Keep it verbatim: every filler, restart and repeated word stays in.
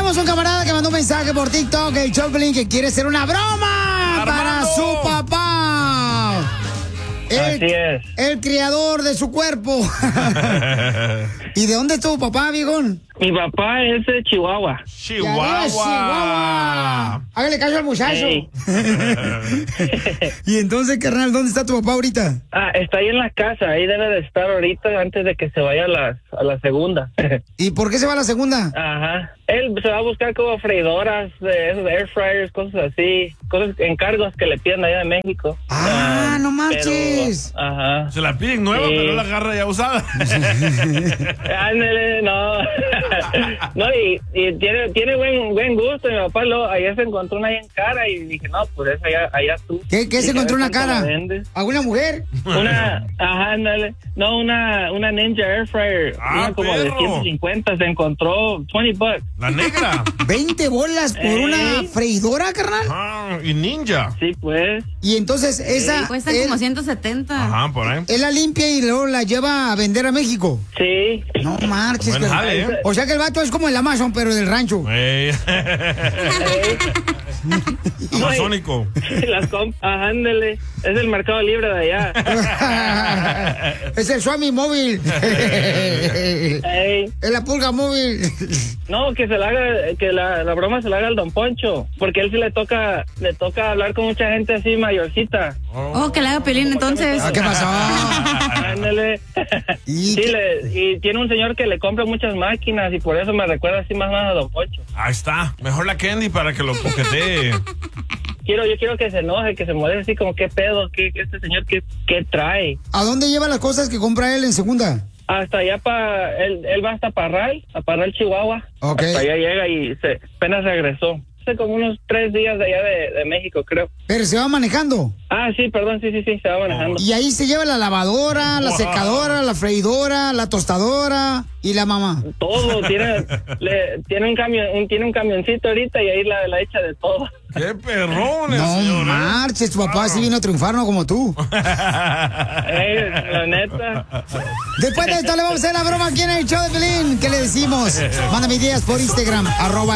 tenemos un camarada que mandó un mensaje por TikTok, el Choplin, que quiere hacer una broma Armando. para su papá. El, Así es. El criador de su cuerpo. ¿Y de dónde es tu papá, viejón? Mi papá es de Chihuahua. Chihuahua. Chihuahua. Hágale caso al muchacho. Ey. Y entonces, carnal, ¿dónde está tu papá ahorita? Ah, está ahí en la casa. Ahí debe de estar ahorita antes de que se vaya a la, a la segunda. ¿Y por qué se va a la segunda? Ajá. Él se va a buscar como freidoras, eh, esos air fryers, cosas así, cosas, encargos que le piden allá de México. Ah, Ah, no marches. pero, ajá. Se la piden nueva, Sí. pero la agarra ya usada. Ándale, no. No, y, y tiene, tiene buen, buen gusto. Mi papá lo, ayer se encontró una ahí en cara y dije, no, pues esa allá, allá tú. ¿Qué, qué se Dije, encontró a ver una cuánto cara? la vendes. ¿Alguna mujer? Una, ajá, ándale. No, una, una Ninja Air Fryer. Ah, una como de perro. ciento cincuenta. Se encontró veinte bucks. La negra. ¿veinte bolas por Ey. una freidora, carnal? Ah, y ninja. Sí, pues. Y entonces esa... Cuestan él, como ciento setenta. Ajá, por ahí. él la limpia y luego la lleva a vender a México. Sí. No marches, Buen carnal. jale, ¿eh? O sea que el vato es como el Amazon, pero del rancho. Ey. Amazónico. Las comp ajá, ándale. Es el Mercado Libre de allá. Es el Swami móvil. Ey. Es la pulga móvil. No, que se la haga, que la, la broma se la haga al Don Poncho, porque él sí le toca, le toca hablar con mucha gente así mayorcita. Oh, que le haga Piolín entonces. Ah, ¿qué pasó? Ándale. ¿Y Sí, qué? le, y tiene un señor que le compra muchas máquinas y por eso me recuerda así más o menos a Don Poncho. Ahí está. Mejor la Candy para que lo coquetee. Quiero, yo quiero que se enoje, que se moleste así como qué pedo, qué, este señor qué, qué trae. ¿A dónde lleva las cosas que compra él en segunda? Hasta allá para, él, él va hasta Parral, a Parral, Chihuahua. Ok. Hasta allá llega y se, apenas regresó. Hace como unos tres días de allá de, de México, creo. Pero se va manejando. Ah, sí, perdón, sí, sí, sí, se va manejando. Y ahí se lleva la lavadora, la Wow. secadora, la freidora, la tostadora y la mamá. Todo, tiene, le, tiene un camión, un, tiene un camioncito ahorita y ahí la, la echa de todo. ¡Qué perrones, No señor! ¿eh? marches, tu papá sí vino a triunfar, no como tú. Eh, la neta. Después de esto le vamos a hacer la broma aquí en el show de Pelín. ¿Qué le decimos? Mándame ideas por Instagram, arroba